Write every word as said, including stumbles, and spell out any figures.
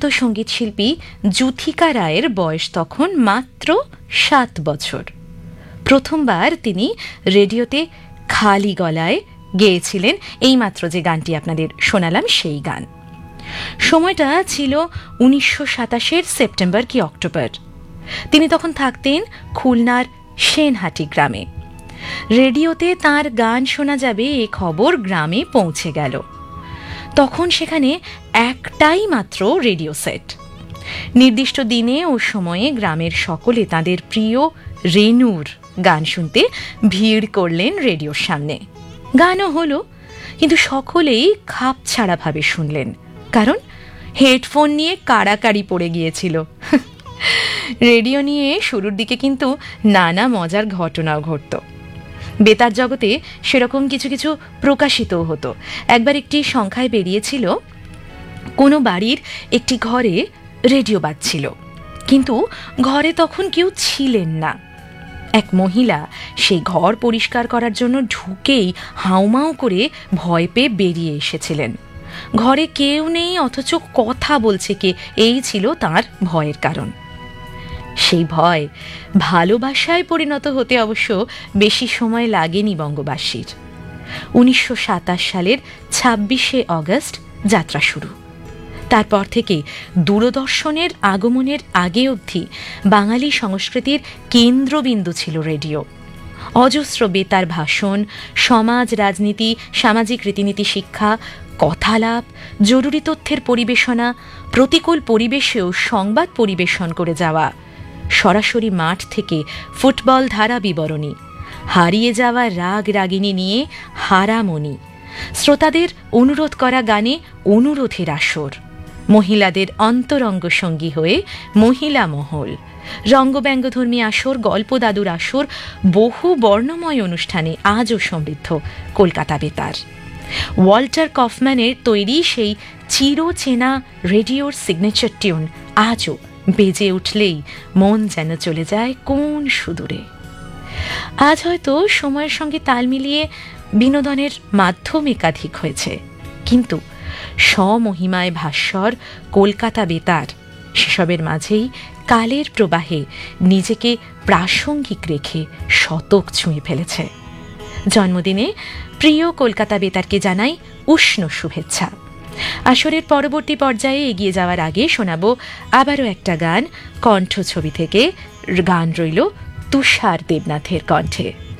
সঙ্গীত শিল্পী যুথিকা রায়ের বয়স তখন মাত্র সাত বছর। প্রথমবার তিনি রেডিওতে খালি গলায় গেয়েছিলেন এইমাত্র যে গানটি আপনাদের শোনালাম সেই গান। সময়টা ছিল উনিশশো সাতাশের সেপ্টেম্বর কি অক্টোবর। তিনি তখন থাকতেন খুলনার সেনহাটি গ্রামে। রেডিওতে তার গান শোনা যাবে এ খবর গ্রামে পৌঁছে গেল। তখন সেখানে একটাই মাত্র রেডিও সেট। নির্দিষ্ট দিনে ও সময়ে গ্রামের সকলে তাদের প্রিয় রেনুর গান শুনতে ভিড় করলেন রেডিওর সামনে। গানও হলো, কিন্তু সকলেই খাপছাড়াভাবে শুনলেন, কারণ হেডফোন নিয়ে কাড়াকাড়ি পড়ে গিয়েছিল। রেডিও নিয়ে শুরুর দিকে কিন্তু নানা মজার ঘটনাও ঘটত। বেতার জগতে সেরকম কিছু কিছু প্রকাশিতও হতো। একবার একটি সংখ্যায় বেরিয়েছিল কোনো বাড়ির একটি ঘরে রেডিও বাজছিল, কিন্তু ঘরে তখন কেউ ছিলেন না। এক মহিলা সেই ঘর পরিষ্কার করার জন্য ঢুকেই হাউমাউ করে ভয় পেয়ে বেরিয়ে এসেছিলেন। ঘরে কেউ নেই, অথচ কথা বলছে কে, এই ছিল তার ভয়ের কারণ। সেই ভয় ভালোবাসায় পরিণত হতে অবশ্য বেশি সময় লাগেনি বঙ্গবাসীর। উনিশশো সাতাশ সালের ছাব্বিশে অগস্ট যাত্রা শুরু। তারপর থেকে দূরদর্শনের আগমনের আগে অবধি বাঙালি সংস্কৃতির কেন্দ্রবিন্দু ছিল রেডিও। অজস্র বেতার ভাষণ, সমাজ রাজনীতি, সামাজিক রীতিনীতি শিক্ষা, কথালাপ, জরুরি তথ্যের পরিবেশনা, প্রতিকূল পরিবেশেও সংবাদ পরিবেশন করে যাওয়া, সরাসরি মাঠ থেকে ফুটবল ধারা বিবরণী, হারিয়ে যাওয়া রাগ রাগিনী নিয়ে হারামণি, শ্রোতাদের অনুরোধ করা গানে অনুরোধের আসর, মহিলাদের অন্তরঙ্গ সঙ্গী হয়ে মহিলা মহল, রঙ্গব্যঙ্গধর্মী আসর, গল্প দাদুর আসর, বহু বর্ণময় অনুষ্ঠানে আজও সমৃদ্ধ কলকাতা বেতার। ওয়াল্টার কফম্যানের তৈরি সেই চিরচেনা রেডিওর সিগনেচার টিউন আজও বেজে উঠলেই মন যেন চলে যায় কোন সুদূরে। আজ হয়তো সময়ের সঙ্গে তাল মিলিয়ে বিনোদনের মাধ্যম একাধিক হয়েছে, কিন্তু স্বমহিমায় ভাস্বর কলকাতা বেতার সেসবের মাঝেই কালের প্রবাহে নিজেকে প্রাসঙ্গিক রেখে শতক ছুঁয়ে ফেলেছে। জন্মদিনে প্রিয় কলকাতা বেতারকে জানাই উষ্ণ শুভেচ্ছা। আসরের পরবর্তী পর্যায়ে এগিয়ে যাওয়ার আগে শোনাবো আবারও একটা গান, কণ্ঠ ছবি থেকে। গান রইল তুষার দেবনাথের কণ্ঠে।